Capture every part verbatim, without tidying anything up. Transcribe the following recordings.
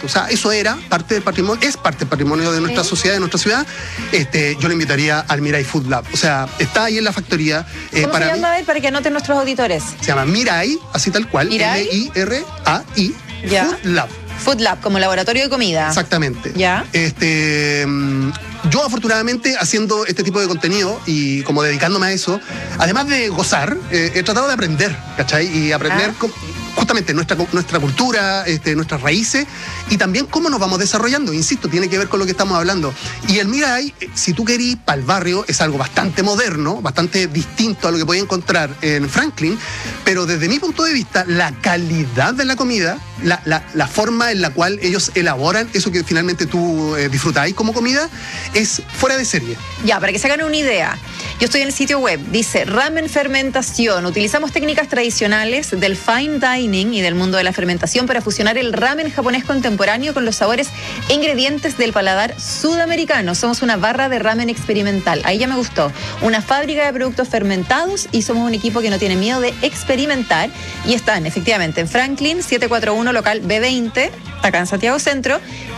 insisto, o sea, eso era parte del patrimonio, es parte del patrimonio de nuestra sí. sociedad, de nuestra ciudad. Este, yo le invitaría al Mirai Food Lab. O sea, está ahí en la factoría. Eh, ¿Cómo para se llama, mí, a ver, para que anoten nuestros auditores? Se llama Mirai, así tal cual, M I R A I, ya. Food Lab. Food Lab, como laboratorio de comida. Exactamente. Ya. Este, yo afortunadamente haciendo este tipo de contenido y como dedicándome a eso, además de gozar, eh, he tratado de aprender, ¿cachai? Y aprender ah. justamente nuestra, nuestra cultura, este, nuestras raíces y también cómo nos vamos desarrollando. Insisto, tiene que ver con lo que estamos hablando. Y el Mirai, si tú querís, para el barrio, es algo bastante moderno, bastante distinto a lo que podéis encontrar en Franklin, pero desde mi punto de vista, la calidad de la comida, la, la, la forma en la cual ellos elaboran eso que finalmente tú eh, disfrutáis como comida, es fuera de serie. Ya, para que se hagan una idea, yo estoy en el sitio web, dice ramen fermentación. Utilizamos técnicas tradicionales del fine dining y del mundo de la fermentación para fusionar el ramen japonés contemporáneo con los sabores e ingredientes del paladar sudamericano. Somos una barra de ramen experimental. Ahí ya me gustó. Una fábrica de productos fermentados y somos un equipo que no tiene miedo de experimentar. Y están efectivamente en Franklin, setecientos cuarenta y uno, local B veinte, acá en Santiago Centro.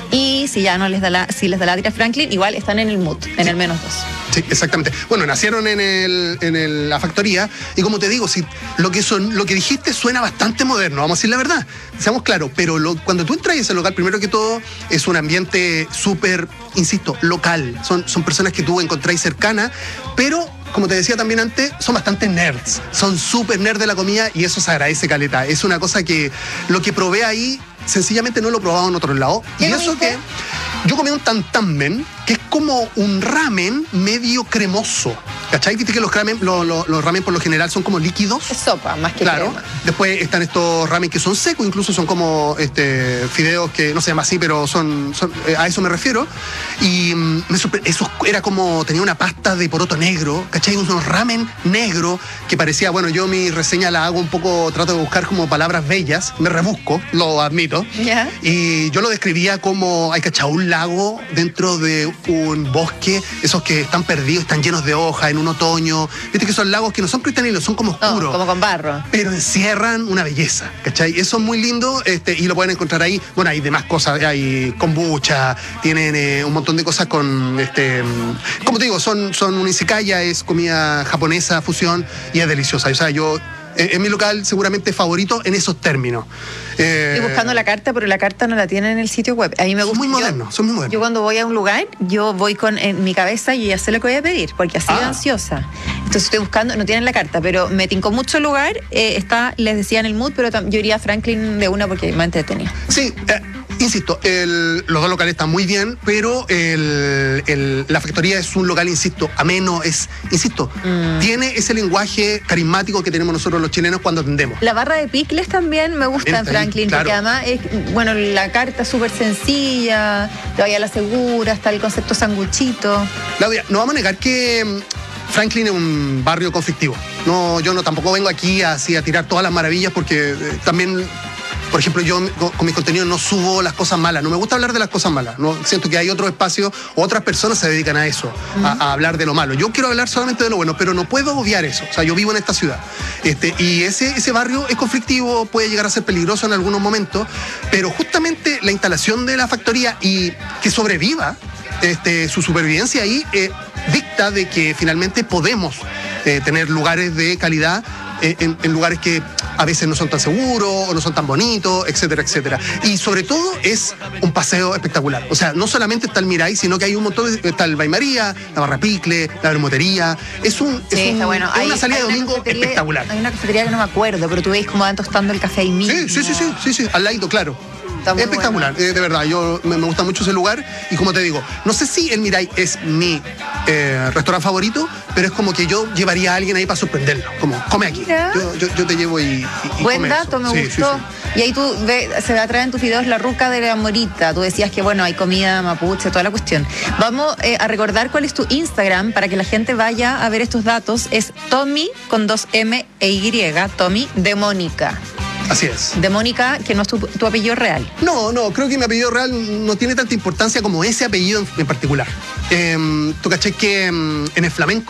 Y si ya no les da la, si les da la tira Franklin, igual están en el M U T, en sí. el menos dos. Sí, exactamente. Bueno, nacieron en, el, en el, la factoría y como te digo, si lo que son, lo que dijiste suena bastante moderno, vamos a decir la verdad, seamos claros, pero lo, cuando tú entras a ese local, primero que todo, es un ambiente súper, insisto, local. Son, son personas que tú encontráis cercanas, pero como te decía también antes, son bastante nerds. Son súper nerds de la comida y eso se agradece caleta. Es una cosa que lo que probé ahí, sencillamente no lo he probado en otro lado. Y eso que yo comí un tantanmen, que es como un ramen medio cremoso. ¿Cachai? Viste que los ramen, los, los, los ramen por lo general son como líquidos. Es sopa, más que claro. crema. Después están estos ramen que son secos, incluso son como este, fideos que no se llama así, pero son, son eh, a eso me refiero. Y mm, me sorpre- eso era como, tenía una pasta de poroto negro, ¿cachai? Unos ramen negro que parecía, bueno, yo mi reseña la hago un poco, trato de buscar como palabras bellas, me rebusco, lo admito. Yeah. Y yo lo describía como, hay cachado, un lago dentro de un bosque, esos que están perdidos, están llenos de hojas, en un otoño. Viste que son lagos que no son cristalinos, son como oscuros. No, como con barro. Pero encierran una belleza, ¿cachai? Eso es muy lindo este, y lo pueden encontrar ahí. Bueno, hay demás cosas, hay kombucha, tienen eh, un montón de cosas con, este, como te digo, son, son un izakaya, es comida japonesa, fusión, y es deliciosa. O sea, yo... es mi local seguramente favorito en esos términos. Eh, Estoy buscando la carta, pero la carta no la tienen en el sitio web. A mí me gusta. Son muy modernos, son muy modernos. Yo cuando voy a un lugar, yo voy con en mi cabeza y ya sé lo que voy a pedir, porque así ah. de ansiosa. Entonces estoy buscando, no tienen la carta, pero me tincó mucho el lugar. Eh, está, les decía en el mood, pero yo iría a Franklin de una porque me entretenía. Sí, eh, insisto, el, los dos locales están muy bien, pero el, el, la factoría es un local, insisto, ameno, es, insisto, mm. tiene ese lenguaje carismático que tenemos nosotros los chilenos cuando atendemos. La barra de picles también me gusta en Franklin, ahí, claro. porque además es, bueno, la carta es súper sencilla, te vaya a la segura, está el concepto sanguchito. Claudia, no vamos a negar que Franklin es un barrio conflictivo. No, yo no tampoco vengo aquí así a tirar todas las maravillas porque eh, también... Por ejemplo, yo con mis contenidos no subo las cosas malas. No me gusta hablar de las cosas malas. No, siento que hay otro espacio, otras personas se dedican a eso, uh-huh. a, a hablar de lo malo. Yo quiero hablar solamente de lo bueno, pero no puedo obviar eso. O sea, yo vivo en esta ciudad. Este, y ese, ese barrio es conflictivo, puede llegar a ser peligroso en algunos momentos, pero justamente la instalación de la factoría y que sobreviva, este, su supervivencia ahí, eh, dicta de que finalmente podemos eh, tener lugares de calidad eh, en, en lugares que a veces no son tan seguros o no son tan bonitos, etcétera, etcétera. Y sobre todo es un paseo espectacular. O sea, no solamente está el Mirai, sino que hay un montón de... Está el Bay María, la Barra Picle, la Bermutería. Es, un, sí, es, un, bueno. es hay, una salida de domingo espectacular. Hay una cafetería que no me acuerdo, pero tú veis cómo van tostando el café ahí mismo. Sí, sí, sí, sí, sí, sí, al ladito, claro. Espectacular, bueno. eh, de verdad, yo me, me gusta mucho ese lugar y como te digo, no sé si el Mirai es mi eh, restaurante favorito, pero es como que yo llevaría a alguien ahí para sorprenderlo, como, come aquí, yo, yo, yo te llevo y, y, y buen come dato, eso. me Sí, gustó. sí, sí. Y ahí tú ve, se atrae en tus videos la ruca de la morita, tú decías que bueno, hay comida mapuche, toda la cuestión. Vamos eh, a recordar cuál es tu Instagram para que la gente vaya a ver estos datos, es Tommy con dos M e Y, Tommy de Mónica. Así es. De Mónica, que no es tu, tu apellido real. No, no, creo que mi apellido real no tiene tanta importancia como ese apellido en, en particular. Eh, tú caché que eh, en el flamenco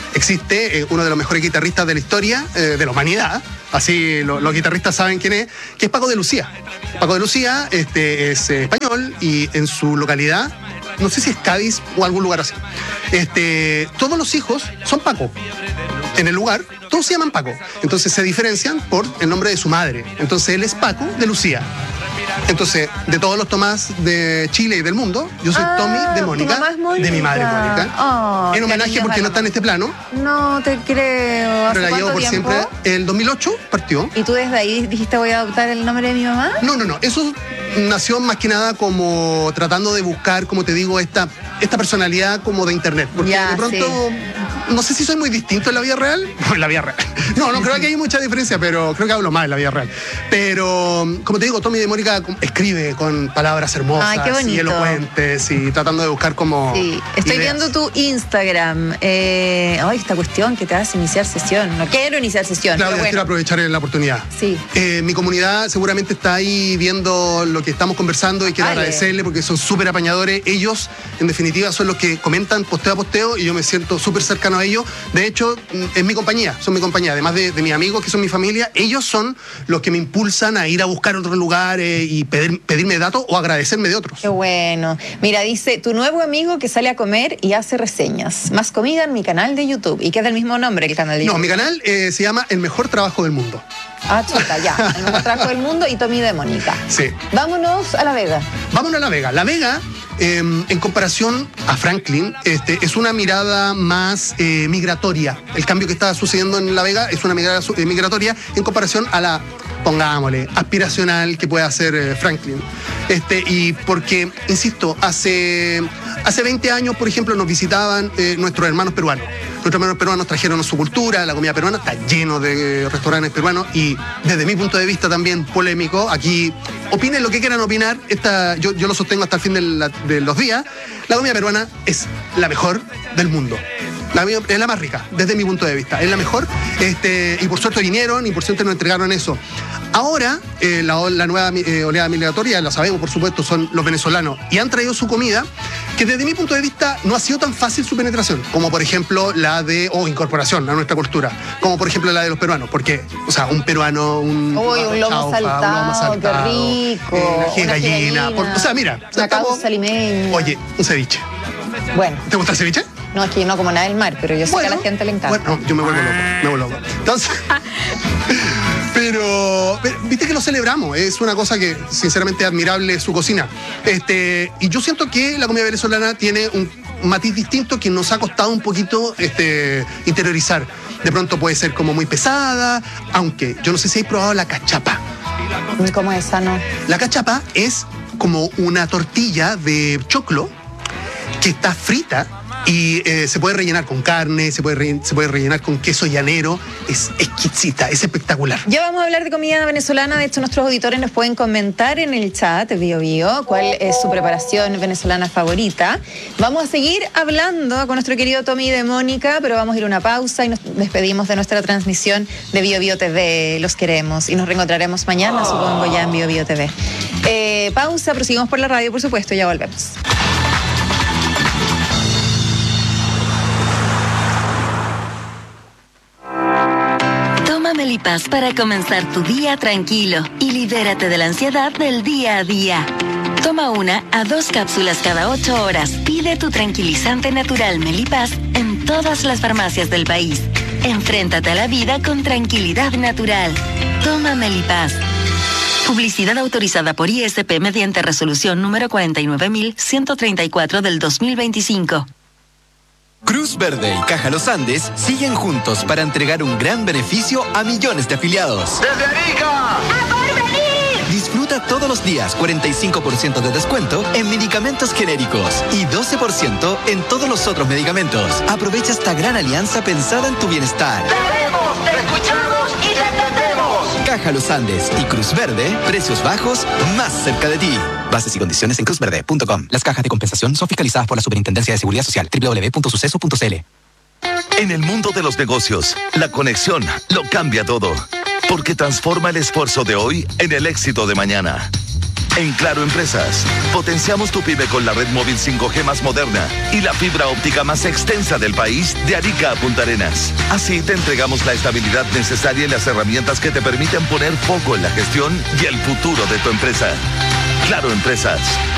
existe eh, uno de los mejores guitarristas de la historia, eh, de la humanidad, así lo, los guitarristas saben quién es, que es Paco de Lucía. Paco de Lucía este, es eh, español y en su localidad, no sé si es Cádiz o algún lugar así, este, todos los hijos son Paco. En el lugar, todos se llaman Paco. Entonces se diferencian por el nombre de su madre. Entonces él es Paco de Lucía. Entonces, de todos los Tomás de Chile y del mundo, yo soy ah, Tommy de Mónica, de mi madre Mónica. Oh, en homenaje porque no está en este plano. No te creo. Pero la llevo por tiempo? siempre. El dos mil ocho partió. ¿Y tú desde ahí dijiste voy a adoptar el nombre de mi mamá? No, no, no. Eso nació más que nada como tratando de buscar, como te digo, esta, esta personalidad como de internet. Porque ya, de pronto, sí. no sé si soy muy distinto en la vida real. No, en la vida real. No, no creo que haya mucha diferencia, pero creo que hablo más en la vida real. Pero, como te digo, Tommy de Mónica escribe con palabras hermosas Ay, y elocuentes y tratando de buscar como sí, estoy ideas. viendo tu Instagram. Eh, ay, esta cuestión que te hace iniciar sesión. No quiero iniciar sesión. Claro, pero bueno. quiero aprovechar la oportunidad. Sí. Eh, mi comunidad seguramente está ahí viendo lo que estamos conversando y quiero vale. agradecerle porque son súper apañadores. Ellos, en definitiva, son los que comentan posteo a posteo y yo me siento súper cercano a ellos. De hecho, es mi compañía, son mi compañía. Además de, de mis amigos que son mi familia, ellos son los que me impulsan a ir a buscar otros lugares y pedir, pedirme datos o agradecerme de otros. Qué bueno. Mira, dice, tu nuevo amigo que sale a comer y hace reseñas. Más comida en mi canal de YouTube. ¿Y qué es del mismo nombre el canal de YouTube? No, mi canal eh, se llama El Mejor Trabajo del Mundo. Ah, chica, ya. El Mejor Trabajo del Mundo y Tommy de Mónica. Sí. Vámonos a La Vega. Vámonos a La Vega. La Vega, eh, en comparación a Franklin, este, es una mirada más eh, migratoria. El cambio que está sucediendo en La Vega es una mirada eh, migratoria en comparación a la, pongámosle, aspiracional que puede hacer eh, Franklin. Este, y porque, insisto, hace, hace veinte años, por ejemplo, nos visitaban eh, nuestros hermanos peruanos. Nuestros hermanos peruanos trajeron su cultura, la comida peruana está lleno de restaurantes peruanos y desde mi punto de vista también polémico, aquí opinen lo que quieran opinar, esta, yo, yo lo sostengo hasta el fin de, la, de los días, la comida peruana es la mejor del mundo. La, es la más rica, desde mi punto de vista. Es la mejor. Este, y por suerte vinieron y por suerte nos entregaron eso. Ahora, eh, la, la nueva eh, oleada migratoria, la sabemos, por supuesto, son los venezolanos. Y han traído su comida, que desde mi punto de vista no ha sido tan fácil su penetración, como por ejemplo la de, o oh, incorporación a nuestra cultura, como por ejemplo la de los peruanos. Porque, o sea, un peruano, un, Uy, un lomo chaufa, saltado, un lomo saltado, qué rico. Eh, una gallina. gallina. Por, o sea, mira. Una causa limeña. Oye, un ceviche. Bueno. ¿Te gusta el ceviche? No, aquí no como nada del mar, pero yo sé bueno, que a la gente le encanta. Bueno, yo me vuelvo loco, me vuelvo loco. Entonces, pero, pero, viste que lo celebramos, es una cosa que sinceramente es admirable su cocina. Este, y yo siento que la comida venezolana tiene un matiz distinto que nos ha costado un poquito este, interiorizar. De pronto puede ser como muy pesada, aunque yo no sé si habéis probado la cachapa. ¿Cómo es esa, no? La cachapa es como una tortilla de choclo que está frita y eh, se puede rellenar con carne, se puede, re, se puede rellenar con queso llanero. Es exquisita, es espectacular. Ya vamos a hablar de comida venezolana. De hecho, nuestros auditores nos pueden comentar en el chat, Bio Bio, cuál es su preparación venezolana favorita. Vamos a seguir hablando con nuestro querido Tommy de Mónica, pero vamos a ir a una pausa y nos despedimos de nuestra transmisión de Bio Bio T V. Los queremos y nos reencontraremos mañana, supongo, ya en Bio Bio T V. Eh, pausa, proseguimos por la radio, por supuesto, ya volvemos. Melipaz para comenzar tu día tranquilo y libérate de la ansiedad del día a día. Toma una a dos cápsulas cada ocho horas. Pide tu tranquilizante natural Melipaz en todas las farmacias del país. Enfréntate a la vida con tranquilidad natural. Toma Melipaz. Publicidad autorizada por I S P mediante resolución número cuarenta y nueve mil ciento treinta y cuatro del dos mil veinticinco. Cruz Verde y Caja Los Andes siguen juntos para entregar un gran beneficio a millones de afiliados. ¡Desde Arica! ¡A Porvenir! Disfruta todos los días cuarenta y cinco por ciento de descuento en medicamentos genéricos y doce por ciento en todos los otros medicamentos. Aprovecha esta gran alianza pensada en tu bienestar. ¡Te vemos, te escuchamos y te entendemos! Caja Los Andes y Cruz Verde, precios bajos más cerca de ti. Bases y condiciones en cruz verde punto com. Las cajas de compensación son fiscalizadas por la Superintendencia de Seguridad Social. doble u doble u doble u punto suceso punto c l. En el mundo de los negocios, la conexión lo cambia todo, porque transforma el esfuerzo de hoy en el éxito de mañana. En Claro Empresas, potenciamos tu pyme con la red móvil cinco G más moderna y la fibra óptica más extensa del país de Arica a Punta Arenas. Así te entregamos la estabilidad necesaria y las herramientas que te permiten poner foco en la gestión y el futuro de tu empresa. Claro Empresas.